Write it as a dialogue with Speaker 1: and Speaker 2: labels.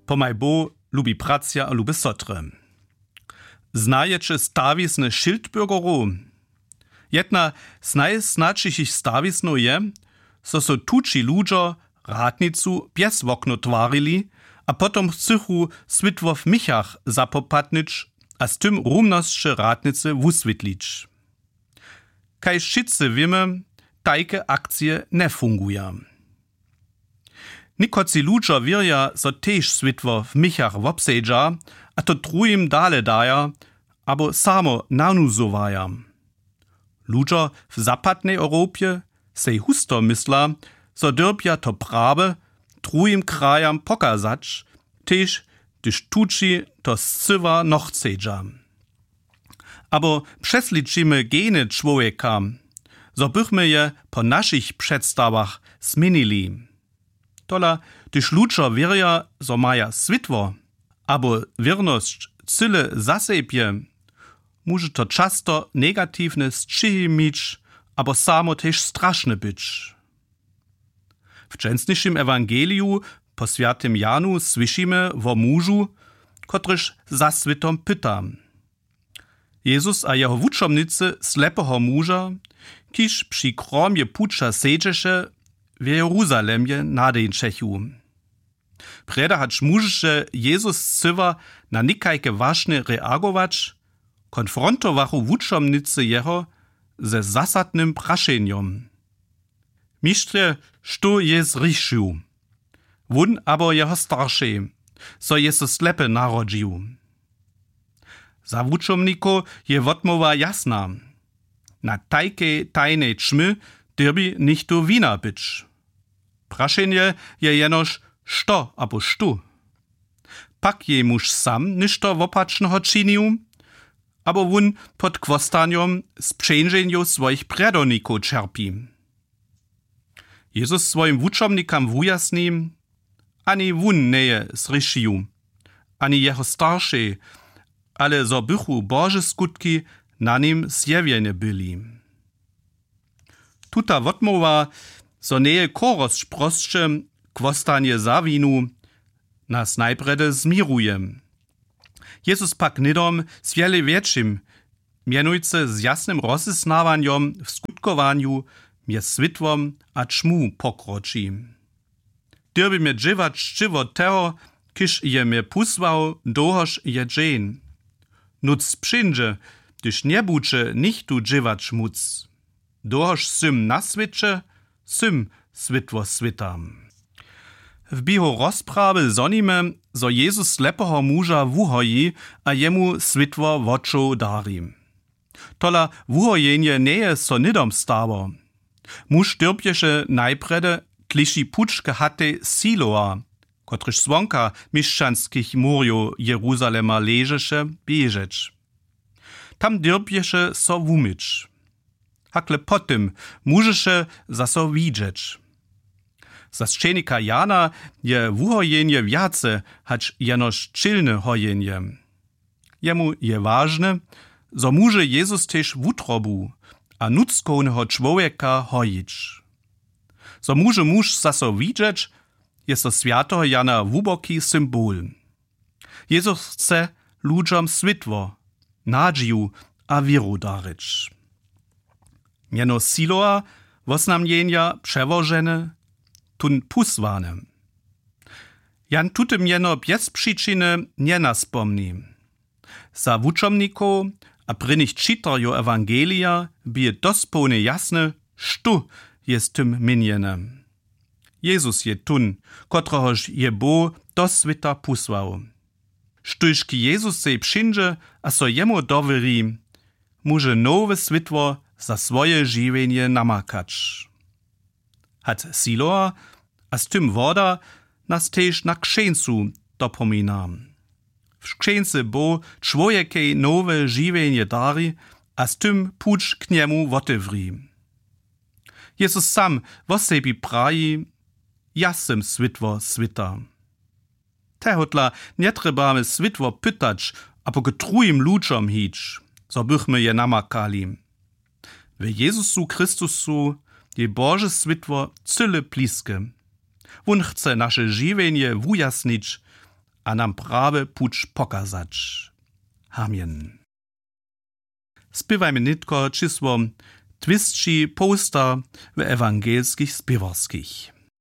Speaker 1: Pomaj bo lubi pracja a lubi sotre. Znajecie stawisne schildbürgeru? Jedna z najznačejších stawisno je, so tuči ludzo radnicu bez okno twarili, a potom chcychu svitwo w michach zapopatnić, a z tym rumnosće radnice wuswitlić. Kaj wszyscy wiemy, tajke akcje nie fungują. Nikoci ludzo wirja, so tež svitwo w michach wobsedza, a to drugim dale daja, abo samo nanuzowaja. Ludzo w zapadnej Europie sej husto mysla, so dyrbja to prawe, drugim krajam pokazać, tež gdyż tuči to scywa noch chcedza. Abo przesliczymy geny człowieka, so bychmy je po naszych przedstawach zmienili. Tola, gdyż ludzo wirja, so maja svitwo, abo wierność cyle zasebie, może to często negatywne zczyhy mieć, abo samo też straszne być. W częstniejszym Ewangeliu po świętym Janu słyszymy o mężu, kotryż za switom pyta. Jezus a jeho wuczomnicy slepeho męża, kiż przy kromie pucza sedzeše w Jeruzalemie nadeńczechu. Preda hacz mužeše Jezus cywa na nikajke ważne reagować, konfrontowachu wuczomnicy jeho ze zasadnym praszeniem. Mistrze, što je zrišił? Wun abo jeho starszy, so je se slepe narodził. Za wuczomniko je wotmowa jasna. Na tajke tajnej czmy derbi nichtu wina być. Praszenje je jenoż što abo štu. Pak je muž sam ništo wopačného činił, abo wun pod kwostanjom z przężenju swoich predoników czerpi. Jezus swoim wuczomnikam wujasni, ani wun neje zryšił, ani jeho starszy, ale zo bychu Boże skutki na nim zjawiene byli. Tuta wotmowa, so neje koros prostsze, kwostanie zawinu, nas najprede zmiruje. Jezus pak nidom z wiele większym, mianujce z jasnym rozeznawaniem w skutkowaniu mjez svitwom a czmu pokroči. Dyrby mnie dżywać szczywo tego, kiż je mnie puswał, dohoż je dżeń. Nuc przyńdzie, gdyż nie bucze nichtu dżywać muc. Dohoż sym na swycze, sym svitwo switam. W biho rozprawy zonime, zo Jezus slepeho muža wuhoji, a jemu svitwo woczu dari. Tola wuhojenje neje so nidom stało. Muž dyrbješe najprede kliši pučke hate Siloa, kotryž zwonka mieszczanskich murjo Jeruzalema leżeše bieżeć. Tam dyrbješe so wumyć. Hakle potem mužeše zaso widzieć. Za szczenika Jana je wuhojenje wiace, hacz jenoż czylne hojenje. Jemu je ważne, zo muže Jezus tež wutrobu, a nuckownego człowieka hojić. So muže muž zaso widzieć, jest to świętego Jana wuboki symbol. Jezus chce ludziom svitwo, nadzieju a wiru daryć. Miano Siloa woznamnienia przewożene, tun puswane. Jan tuty miano bez przyczyny nie naspomni. Za wuczomniko a prynych czytarjo Ewangelia bije dospone jasne, sztu jest tym miniene. Jezus je tun, kotrohoż je bo do svita puswał. Sztużki Jezus sej przyńdzie, a so jemu doweri, może nowe svitwo za swoje żywienie namakać. Hat Siloa, a z tym woda nas też na księcu dopomina. W księce bo człowiekej nowe żywienie dari, a z tym pucz k niemu wotewri. Jezus sam wo sebi praji, jasem svitwo svita. Tehotla nie trebamy svitwo pytać, a po getrujim ludziom hić, so bychmy je namakali. W Jezusu Chrystusu je Boże svitwo cyle bliskie. Wun chce nasze żywienie wujasnić, a nam prawy pucz pokazać. Amen. Spівajmy nitko čísło 200 poster w ewangelskich spiewarskich.